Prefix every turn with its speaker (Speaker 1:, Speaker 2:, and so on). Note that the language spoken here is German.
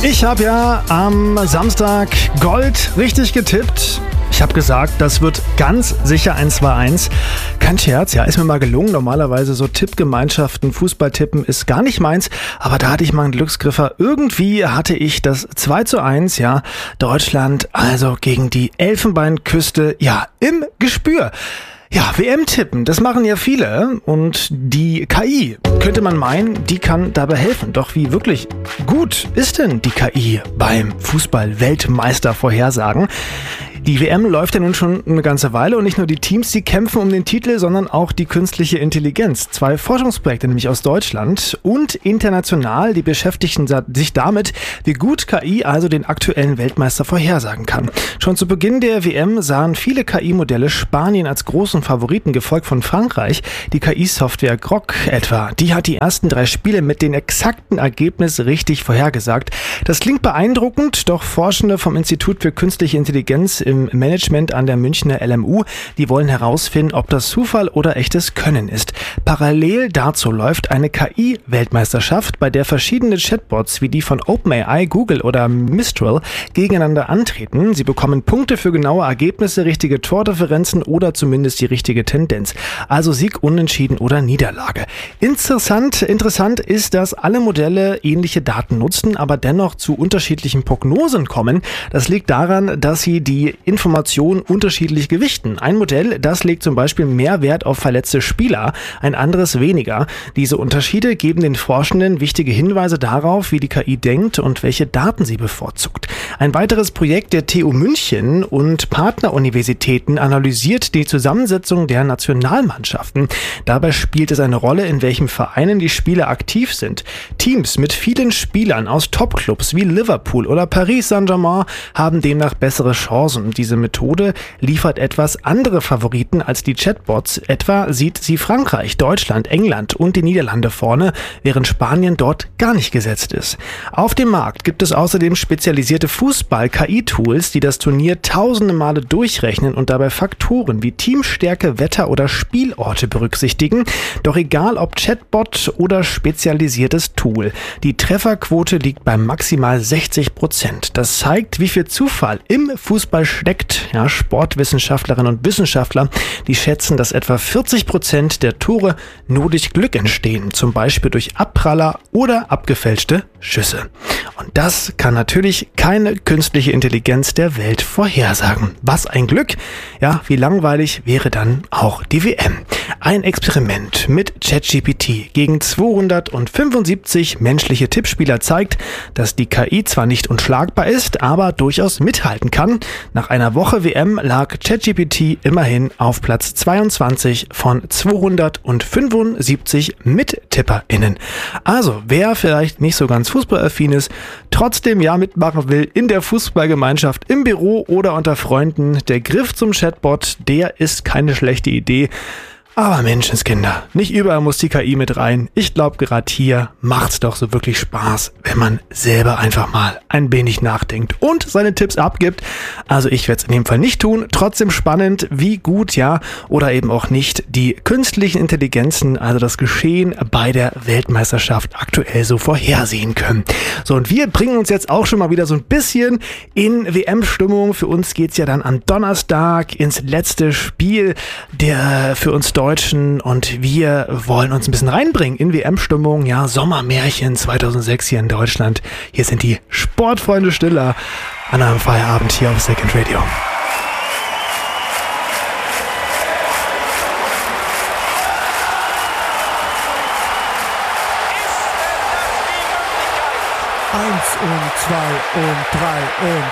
Speaker 1: Ich habe ja am Samstag Gold richtig getippt. Ich habe gesagt, das wird ganz sicher ein 2-1. Kein Scherz, ja, ist mir mal gelungen. Normalerweise so Tippgemeinschaften, Fußballtippen ist gar nicht meins. Aber da hatte ich mal einen Glücksgriffer. Irgendwie hatte ich das 2-1, ja, Deutschland also gegen die Elfenbeinküste, ja, im Gespür. Ja, WM tippen, das machen ja viele und die KI, könnte man meinen, die kann dabei helfen. Doch wie wirklich gut ist denn die KI beim Fußball-Weltmeister-Vorhersagen? Die WM läuft ja nun schon eine ganze Weile und nicht nur die Teams, die kämpfen um den Titel, sondern auch die künstliche Intelligenz. 2 Forschungsprojekte, nämlich aus Deutschland und international, die beschäftigen sich damit, wie gut KI also den aktuellen Weltmeister vorhersagen kann. Schon zu Beginn der WM sahen viele KI-Modelle Spanien als großen Favoriten, gefolgt von Frankreich. Die KI-Software Grok etwa, die hat die ersten 3 Spiele mit den exakten Ergebnissen richtig vorhergesagt. Das klingt beeindruckend, doch Forschende vom Institut für künstliche Intelligenz im Management an der Münchner LMU, die wollen herausfinden, ob das Zufall oder echtes Können ist. Parallel dazu läuft eine KI-Weltmeisterschaft, bei der verschiedene Chatbots wie die von OpenAI, Google oder Mistral gegeneinander antreten. Sie bekommen Punkte für genaue Ergebnisse, richtige Tordifferenzen oder zumindest die richtige Tendenz. Also Sieg, Unentschieden oder Niederlage. Interessant ist, dass alle Modelle ähnliche Daten nutzen, aber dennoch zu unterschiedlichen Prognosen kommen. Das liegt daran, dass sie die Informationen unterschiedlich gewichten. Ein Modell, das legt zum Beispiel mehr Wert auf verletzte Spieler, ein anderes weniger. Diese Unterschiede geben den Forschenden wichtige Hinweise darauf, wie die KI denkt und welche Daten sie bevorzugt. Ein weiteres Projekt der TU München und Partneruniversitäten analysiert die Zusammensetzung der Nationalmannschaften. Dabei spielt es eine Rolle, in welchen Vereinen die Spieler aktiv sind. Teams mit vielen Spielern aus Topclubs wie Liverpool oder Paris Saint-Germain haben demnach bessere Chancen. Diese Methode liefert etwas andere Favoriten als die Chatbots. Etwa sieht sie Frankreich, Deutschland, England und die Niederlande vorne, während Spanien dort gar nicht gesetzt ist. Auf dem Markt gibt es außerdem spezialisierte Fußball-KI-Tools, die das Turnier tausende Male durchrechnen und dabei Faktoren wie Teamstärke, Wetter oder Spielorte berücksichtigen. Doch egal ob Chatbot oder spezialisiertes Tool, die Trefferquote liegt bei maximal 60%. Das zeigt, wie viel Zufall im Fußball steckt. Ja, Sportwissenschaftlerinnen und Wissenschaftler, die schätzen, dass etwa 40% der Tore nur durch Glück entstehen, zum Beispiel durch Abpraller oder abgefälschte Schüsse. Und das kann natürlich keine künstliche Intelligenz der Welt vorhersagen. Was ein Glück! Ja, wie langweilig wäre dann auch die WM. Ein Experiment mit ChatGPT gegen 275 menschliche Tippspieler zeigt, dass die KI zwar nicht unschlagbar ist, aber durchaus mithalten kann. Nach einer Woche WM lag ChatGPT immerhin auf Platz 22 von 275 MittipperInnen. Also, wer vielleicht nicht so ganz fußballaffin ist, trotzdem ja mitmachen will in der Fußballgemeinschaft, im Büro oder unter Freunden, der Griff zum Chatbot, der ist keine schlechte Idee. Aber Menschenskinder, nicht überall muss die KI mit rein. Ich glaube, gerade hier macht's doch so wirklich Spaß, wenn man selber einfach mal ein wenig nachdenkt und seine Tipps abgibt. Also ich werde es in dem Fall nicht tun. Trotzdem spannend, wie gut, ja, oder eben auch nicht die künstlichen Intelligenzen, also das Geschehen bei der Weltmeisterschaft aktuell so vorhersehen können. So, und wir bringen uns jetzt auch schon mal wieder so ein bisschen in WM-Stimmung. Für uns geht's ja dann am Donnerstag ins letzte Spiel der für uns Deutschen und wir wollen uns ein bisschen reinbringen in WM-Stimmung. Ja, Sommermärchen 2006 hier in Deutschland. Hier sind die Sportfreunde Stiller an einem Feierabend hier auf Second Radio.
Speaker 2: Eins und zwei und drei und